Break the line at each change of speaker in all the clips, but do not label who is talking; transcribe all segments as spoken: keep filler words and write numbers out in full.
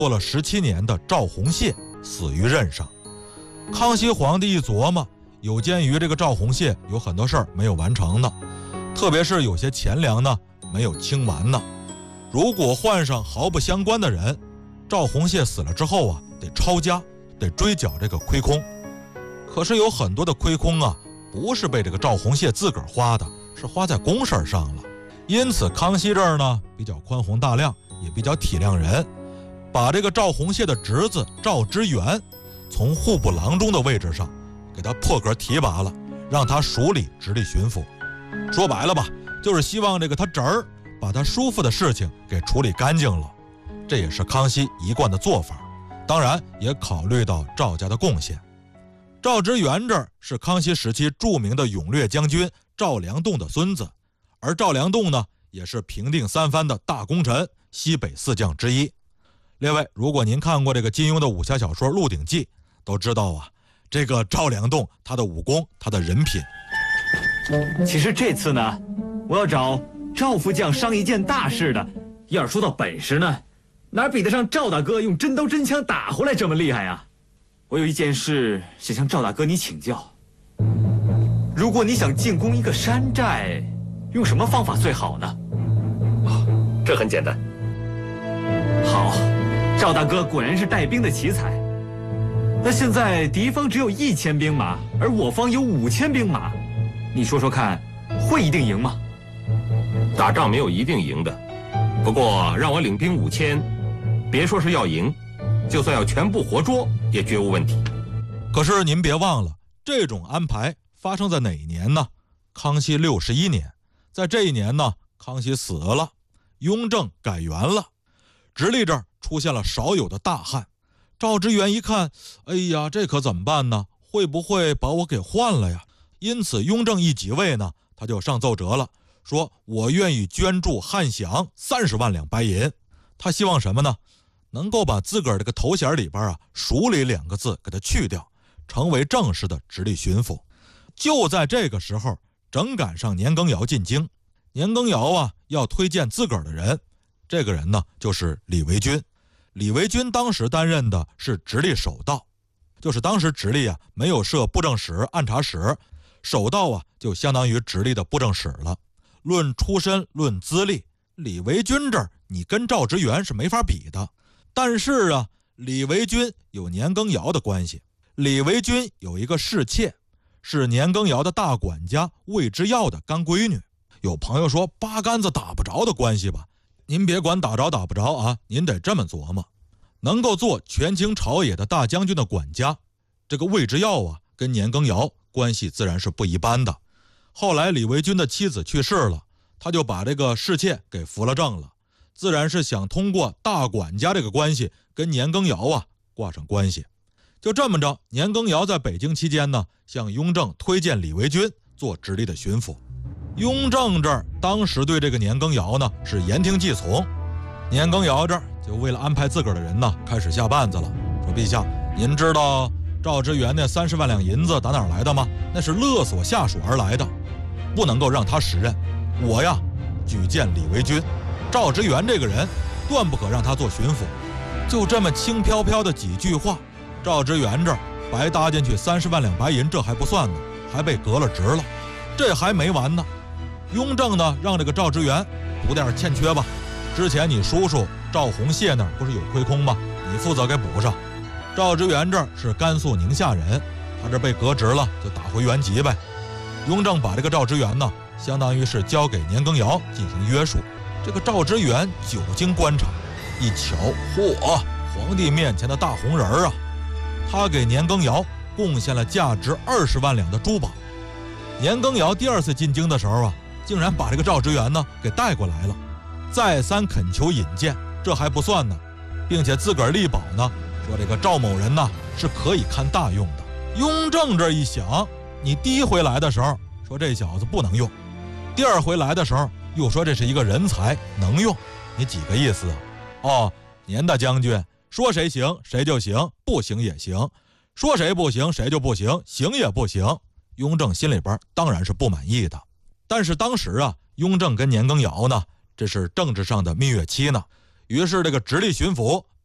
做了十七年的赵弘燮死于任上。康熙皇帝一琢磨，有鉴于这个赵弘燮有很多事儿没有完成呢，特别是有些钱粮呢没有清完呢，如果换上毫不相关的人，赵弘燮死了之后啊，得抄家，得追缴这个亏空。可是有很多的亏空啊，不是被这个赵弘燮自个儿花的，是花在公事上了。因此康熙这儿呢比较宽宏大量，也比较体谅人，把这个赵弘燮的侄子赵知源从户部郎中的位置上给他破格提拔了，让他署理直隶巡抚。说白了吧，就是希望这个他侄儿把他叔父的事情给处理干净了。这也是康熙一贯的做法，当然也考虑到赵家的贡献。赵知源这是康熙时期著名的勇略将军赵良栋的孙子，而赵良栋呢也是平定三藩的大功臣，西北四将之一。列位，如果您看过这个金庸的武侠小说《鹿鼎记》，都知道啊，这个赵良栋他的武功，他的人品。
其实这次呢，我要找赵副将商一件大事的。要是说到本事呢，哪比得上赵大哥用真刀真枪打回来这么厉害啊？我有一件事想向赵大哥你请教。如果你想进攻一个山寨，用什么方法最好呢？
哦，这很简单。
好，赵大哥果然是带兵的奇才。那现在敌方只有一千兵马，而我方有五千兵马，你说说看，会一定赢吗？
打仗没有一定赢的，不过让我领兵五千，别说是要赢，就算要全部活捉也绝无问题。
可是您别忘了，这种安排发生在哪一年呢？康熙六十一年。在这一年呢，康熙死了，雍正改元了，直隶这儿出现了少有的大旱。赵知源一看，哎呀，这可怎么办呢？会不会把我给换了呀？因此雍正一即位呢，他就上奏折了，说我愿意捐助汉饷三十万两白银。他希望什么呢？能够把自个儿这个头衔里边啊署理两个字给他去掉，成为正式的直隶巡抚。就在这个时候，正赶上年羹尧进京。年羹尧啊要推荐自个儿的人，这个人呢就是李维钧。李维钧当时担任的是直隶守道，就是当时直隶啊没有设布政使、按察使，守道啊就相当于直隶的布政使了。论出身，论资历，李维钧这儿你跟赵知源是没法比的。但是啊，李维钧有年羹尧的关系。李维钧有一个侍妾，是年羹尧的大管家魏之耀的干闺女。有朋友说八竿子打不着的关系吧？您别管打着打不着啊，您得这么琢磨。能够做权倾朝野的大将军的管家，这个魏之耀啊跟年羹尧关系自然是不一般的。后来李维钧的妻子去世了，他就把这个侍妾给扶了正了，自然是想通过大管家这个关系跟年羹尧啊挂上关系。就这么着，年羹尧在北京期间呢，向雍正推荐李维钧做直隶的巡抚。雍正这儿当时对这个年羹尧呢是言听计从。年羹尧这儿就为了安排自个儿的人呢，开始下绊子了，说陛下，您知道赵知源那三十万两银子打哪儿来的吗？那是勒索下属而来的，不能够让他实任。我呀举荐李维钧，赵知源这个人断不可让他做巡抚。就这么轻飘飘的几句话，赵知源这儿白搭进去三十万两白银，这还不算呢，还被革了职了。这还没完呢，雍正呢让这个赵知源补点欠缺吧，之前你叔叔赵弘燮那儿不是有亏空吗？你负责给补上。赵知源这儿是甘肃宁夏人，他这被革职了，就打回原籍呗。雍正把这个赵知源呢，相当于是交给年羹尧进行约束。这个赵知源久经官场，一瞧，嚯，皇帝面前的大红人啊！他给年羹尧贡献了价值二十万两的珠宝。年羹尧第二次进京的时候啊，竟然把这个赵知源呢给带过来了，再三恳求引荐。这还不算呢，并且自个儿力保呢，说这个赵某人呢是可以看大用的。雍正这一想，你第一回来的时候说这小子不能用，第二回来的时候又说这是一个人才能用，你几个意思啊？哦，年大将军说谁行谁就行，不行也行，说谁不行谁就不行，行也不行。雍正心里边当然是不满意的。但是当时啊，雍正跟年羹尧呢，这是政治上的蜜月期呢，于是这个直隶巡抚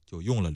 就用了